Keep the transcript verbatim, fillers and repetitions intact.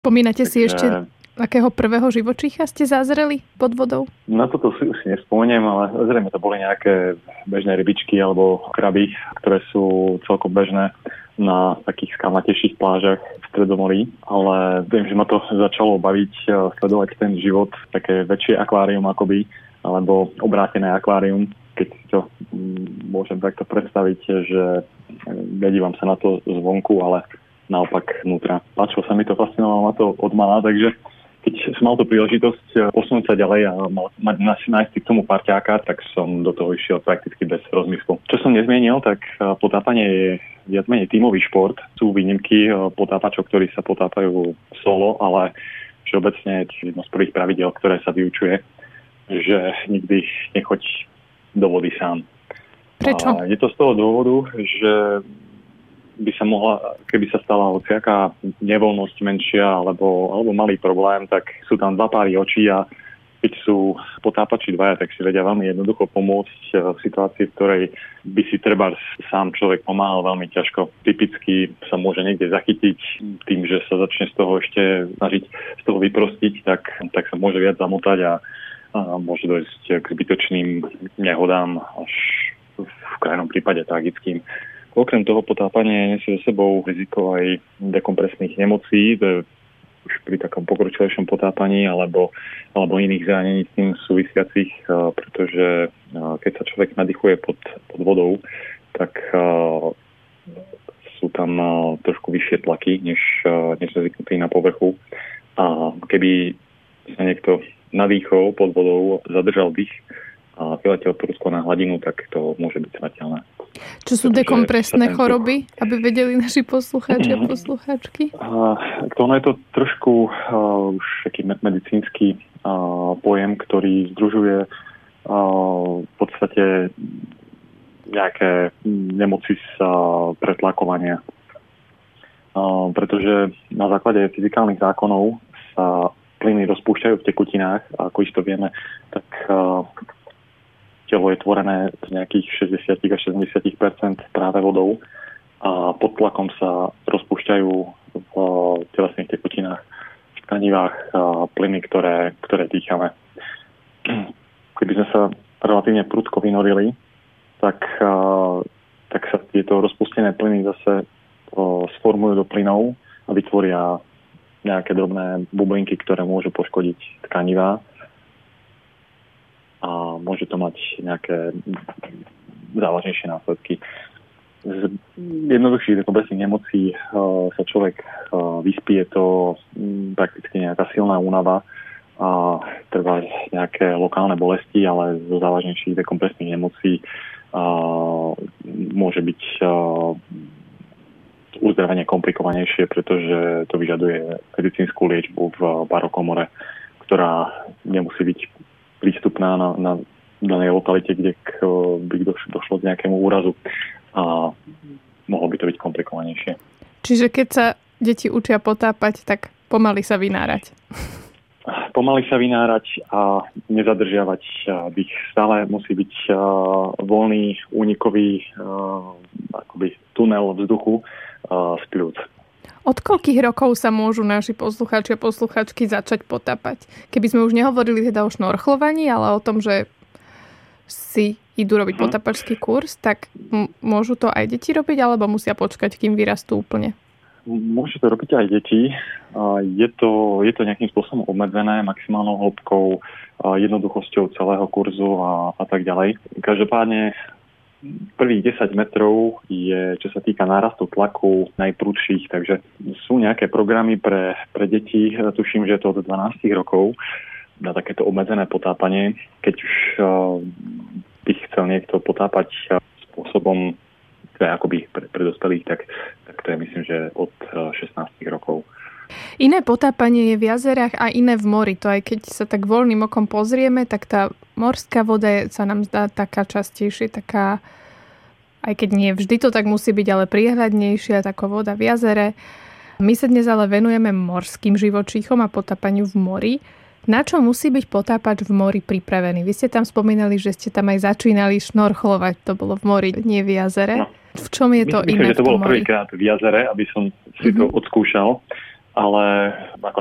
Spomínate si Takže ešte, akého prvého živočícha ste zazreli pod vodou? na toto si už si nespomeniem, ale zrejme to boli nejaké bežné rybičky alebo kraby, ktoré sú celkom bežné na takých skalnatejších plážach v Stredomorí. Ale viem, že ma to začalo baviť sledovať ten život, také väčšie akvárium akoby, alebo obrátené akvárium, keď si to môžem takto predstaviť, že nedívam sa na to zvonku, ale naopak vnútra. Páčilo sa mi to, fascinovalo ma to od malá, takže keď som mal tú príležitosť posunúť sa ďalej a mať nájsť k tomu parťáka, tak som do toho išiel prakticky bez rozmyslu. Čo som nezmienil, tak potápanie je viac menej tímový šport. Sú výnimky potápačov, ktorí sa potápajú solo, ale všeobecne je jedno z prvých pravidel, ktoré sa vyučuje, že nikdy nechoď do vody sám. Prečo? A je to z toho dôvodu, že by sa mohla, keby sa stala hociaká nevoľnosť menšia alebo, alebo malý problém, tak sú tam dva páry očí a keď sú potápači dvaja, tak si vedia veľmi jednoducho pomôcť v situácii, v ktorej by si treba sám človek pomáhal veľmi ťažko. Typicky sa môže niekde zachytiť tým, že sa začne z toho ešte snažiť z toho vyprostiť, tak, tak sa môže viac zamotať a, a môže dojsť k zbytočným nehodám až v krajnom prípade tragickým. Okrem toho potápanie nesie so sebou riziko aj dekompresných nemocí, to je už pri takom pokročilejšom potápaní alebo, alebo iných zranení s tým súvisiacich, pretože keď sa človek nadýchuje pod, pod vodou, tak sú tam trošku vyššie tlaky, než, než sa zvyknutí na povrchu. A keby sa niekto nadýchol pod vodou, zadržal dých a vyletel prúdko na hladinu, tak to môže byť smrteľné. Čo sú dekompresné choroby, aby vedeli naši poslucháči a poslucháčky? K tomu je to trošku uh, už taký medicínsky uh, pojem, ktorý združuje uh, v podstate nejaké nemoci z uh, pretlakovania. Uh, pretože na základe fyzikálnych zákonov sa plyny rozpúšťajú v tekutinách a ako isto vieme, tak uh, telo je tvorené z nejakých šesťdesiat až sedemdesiat percent práve vodou a pod tlakom sa rozpúšťajú v telesných tekutinách, v tkanivách plyny, ktoré, ktoré dýchame. Keby sme sa relatívne prudko vynorili, tak, tak sa tieto rozpustené plyny zase sformujú do plynov a vytvoria nejaké drobné bublinky, ktoré môžu poškodiť tkanivá. A môže to mať nejaké závažnejšie následky. Z jednoduchších dekompresných nemocí uh, sa človek uh, vyspí, je to um, prakticky nejaká silná únava a trvá nejaké lokálne bolesti, ale zo závažnejších dekompresných nemocí uh, môže byť uh, uzdravenie komplikovanejšie, pretože to vyžaduje medicínsku liečbu v barokomore, ktorá nemusí byť prístupná na, na danej lokalite, kde k, by došlo k nejakému úrazu a mohlo by to byť komplikovanejšie. Čiže keď sa deti učia potápať, tak pomaly sa vynárať. Pomaly sa vynárať a nezadržiavať dých. Stále musí byť voľný, únikový akoby tunel vzduchu z pľúc. Od koľkých rokov sa môžu naši poslucháči a poslucháčky začať potápať? Keby sme už nehovorili teda o šnorchlovaní, ale o tom, že si idú robiť hmm. potápačský kurz, tak m- môžu to aj deti robiť, alebo musia počkať, kým vyrastú úplne? Môžu to robiť aj deti. Je to, je to nejakým spôsobom obmedzené maximálnou hĺbkou, jednoduchosťou celého kurzu a, a tak ďalej. Každopádne prvých desať metrov je, čo sa týka nárastu tlaku, najprudších, takže sú nejaké programy pre, pre deti, tuším, že je to od dvanásť rokov, na takéto obmedzené potápanie. Keď už uh, by chcel niekto potápať uh, spôsobom, ktoré akoby pre, pre dospelých, tak, tak to je myslím, že od uh, šestnásť rokov. Iné potápanie je v jazerách a iné v mori. To aj keď sa tak voľným okom pozrieme, tak tá morská voda sa nám zdá taká častejšie, taká, aj keď nie vždy to tak musí byť, ale priehľadnejšia, taká voda v jazere. My sa dnes ale venujeme morským živočíchom a potápaniu v mori. Na čo musí byť potápač v mori pripravený? Vy ste tam spomínali, že ste tam aj začínali šnorchlovať. To bolo v mori, nie v jazere. No. V čom je to Myslím, iné že to v tom bolo mori? prvýkrát v jazere, aby som si mm-hmm. to odskúšal. ale ako